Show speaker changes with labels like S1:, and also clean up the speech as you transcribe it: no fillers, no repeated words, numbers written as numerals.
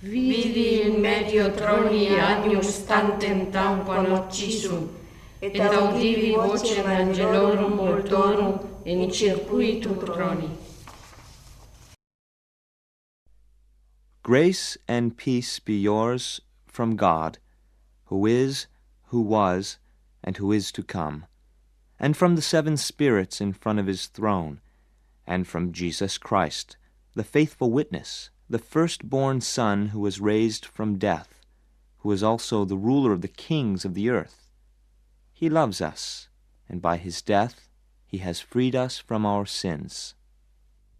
S1: Vidi in medio troni agnus tantem tanquam occisum, et audivi vocem angelorum multorum in circuitu troni.
S2: Grace and peace be yours from God, who is, who was, and who is to come, and from the 7 spirits in front of his throne, and from Jesus Christ, the faithful witness, the firstborn Son who was raised from death, who is also the ruler of the kings of the earth. He loves us, and by his death he has freed us from our sins.